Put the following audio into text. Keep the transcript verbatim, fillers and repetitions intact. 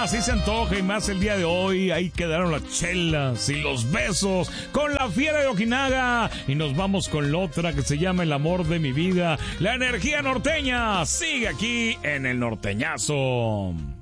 así se antoja y más el día de hoy. Ahí quedaron las chelas y los besos con la fiera de Ojinaga. Y nos vamos con la otra que se llama El amor de mi vida. La energía norteña sigue aquí en el norteñazo.